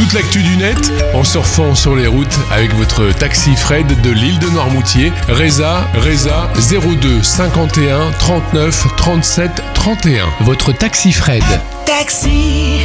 toute l'actu du net en surfant sur les routes avec votre taxi Fred de l'île de Noirmoutier. Reza 02 51 39 37 31. Votre taxi Fred. Taxi.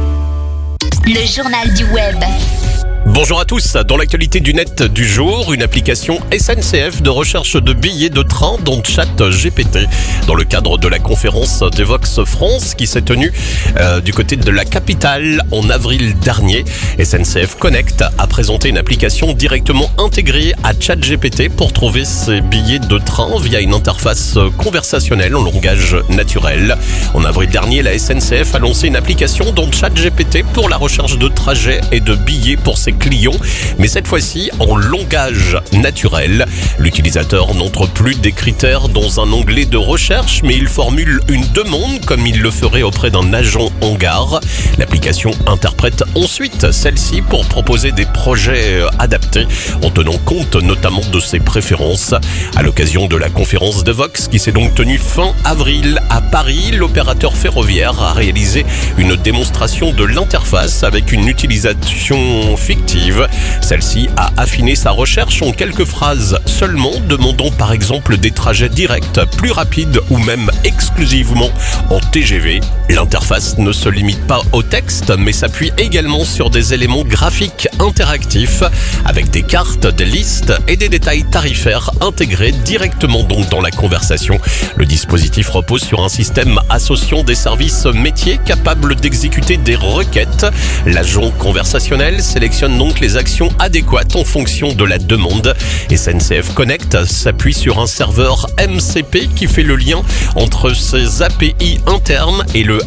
Le journal du web. Bonjour à tous, dans l'actualité du net du jour, une application SNCF de recherche de billets de train dont ChatGPT. Dans le cadre de la conférence d'Evox France qui s'est tenue du côté de la capitale en avril dernier, SNCF Connect a présenté une application directement intégrée à ChatGPT pour trouver ses billets de train via une interface conversationnelle en langage naturel. En avril dernier, la SNCF a lancé une application dont ChatGPT pour la recherche de trajets et de billets pour ses clients, mais cette fois-ci en langage naturel. L'utilisateur n'entre plus des critères dans un onglet de recherche, mais il formule une demande comme il le ferait auprès d'un agent en gare. L'application interprète ensuite celle-ci pour proposer des projets adaptés en tenant compte notamment de ses préférences. À l'occasion de la conférence de Vox qui s'est donc tenue fin avril à Paris, l'opérateur ferroviaire a réalisé une démonstration de l'interface avec une utilisation fictive. Celle-ci a affiné sa recherche en quelques phrases seulement, demandant par exemple des trajets directs, plus rapides ou même exclusivement en TGV. L'interface ne se limite pas au texte, mais s'appuie également sur des éléments graphiques interactifs, avec des cartes, des listes et des détails tarifaires intégrés directement donc dans la conversation. Le dispositif repose sur un système associant des services métiers capables d'exécuter des requêtes. L'agent conversationnel sélectionne donc les actions adéquates en fonction de la demande. SNCF Connect s'appuie sur un serveur MCP qui fait le lien entre ses API internes et le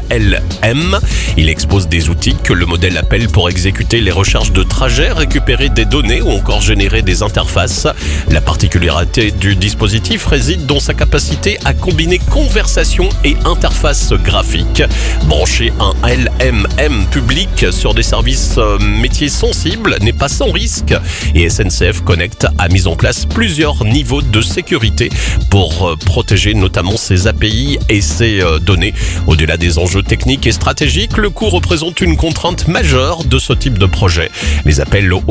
LLM. Il expose des outils que le modèle appelle pour exécuter les recherches de trajets, récupérer des données ou encore générer des interfaces. La particularité du dispositif réside dans sa capacité à combiner conversation et interface graphique. Brancher un LLM public sur des services métiers sensibles n'est pas sans risque et SNCF Connect a mis en place plusieurs niveaux de sécurité pour protéger notamment ses API et ses données. Au-delà des enjeux techniques et stratégiques, le coût représente une contrainte majeure de ce type de projet. Les appels au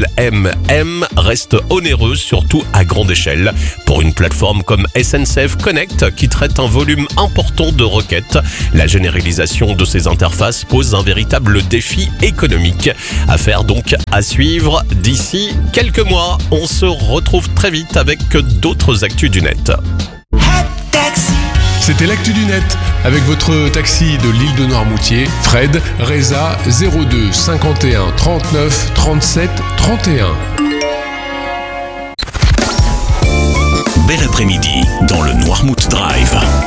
LLM restent onéreux, surtout à grande échelle. Pour une plateforme comme SNCF Connect qui traite un volume important de requêtes, la généralisation de ces interfaces pose un véritable défi économique. Affaire donc à suivre d'ici quelques mois. On se retrouve très vite avec d'autres actus du net. C'était l'actu du net avec votre taxi de l'île de Noirmoutier, Fred, Reza 02 51 39 37 31. Bel après-midi dans le Noirmout Drive.